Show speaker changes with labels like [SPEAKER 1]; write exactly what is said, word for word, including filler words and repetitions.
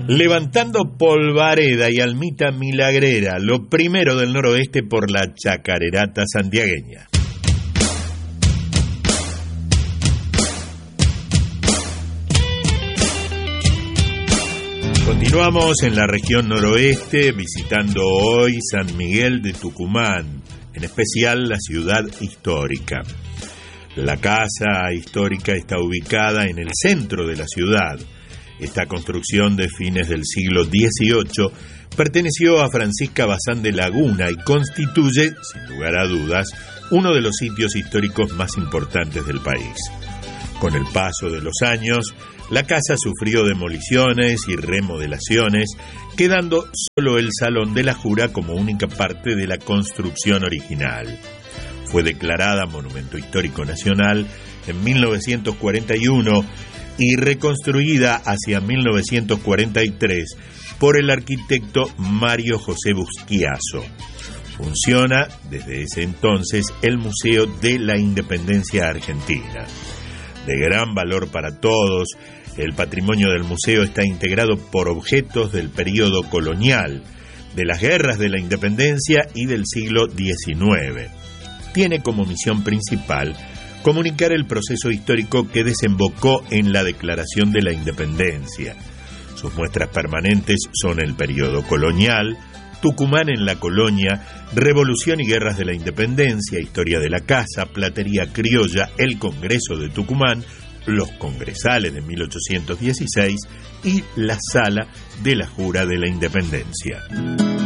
[SPEAKER 1] Levantando polvareda y almita milagrera, lo primero del noroeste por la chacarerata santiagueña. Continuamos en la región noroeste, visitando hoy San Miguel de Tucumán, en especial la ciudad histórica. La casa histórica está ubicada en el centro de la ciudad. Esta construcción de fines del siglo dieciocho perteneció a Francisca Bazán de Laguna y constituye, sin lugar a dudas, uno de los sitios históricos más importantes del país. Con el paso de los años, la casa sufrió demoliciones y remodelaciones, quedando solo el Salón de la Jura como única parte de la construcción original. Fue declarada Monumento Histórico Nacional en mil novecientos cuarenta y uno y reconstruida hacia mil novecientos cuarenta y tres por el arquitecto Mario José Busquiazo. Funciona desde ese entonces el Museo de la Independencia Argentina. De gran valor para todos, el patrimonio del museo está integrado por objetos del período colonial, de las guerras de la independencia y del siglo diecinueve. Tiene como misión principal comunicar el proceso histórico que desembocó en la Declaración de la Independencia. Sus muestras permanentes son el período colonial, Tucumán en la colonia, Revolución y Guerras de la Independencia, Historia de la Casa, Platería Criolla, el Congreso de Tucumán, los Congresales de mil ochocientos dieciséis y la Sala de la Jura de la Independencia.